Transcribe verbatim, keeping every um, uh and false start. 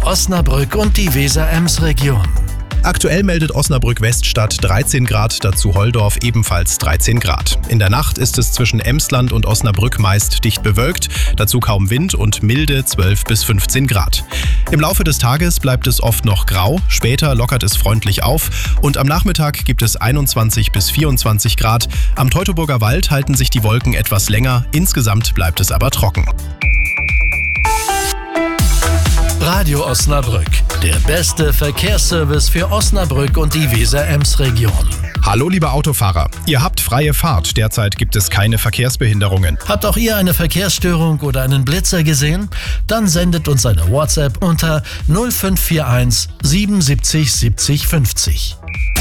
Osnabrück und die Weser-Ems-Region. Aktuell meldet Osnabrück-Weststadt dreizehn Grad, dazu Holldorf ebenfalls dreizehn Grad. In der Nacht ist es zwischen Emsland und Osnabrück meist dicht bewölkt, dazu kaum Wind und milde zwölf bis fünfzehn Grad. Im Laufe des Tages bleibt es oft noch grau, später lockert es freundlich auf und am Nachmittag gibt es einundzwanzig bis vierundzwanzig Grad. Am Teutoburger Wald halten sich die Wolken etwas länger, insgesamt bleibt es aber trocken. Radio Osnabrück, der beste Verkehrsservice für Osnabrück und die Weser-Ems-Region. Hallo liebe Autofahrer, ihr habt freie Fahrt, derzeit gibt es keine Verkehrsbehinderungen. Habt auch ihr eine Verkehrsstörung oder einen Blitzer gesehen? Dann sendet uns eine WhatsApp unter null fünf vier eins siebenundsiebzig siebzig fünfzig.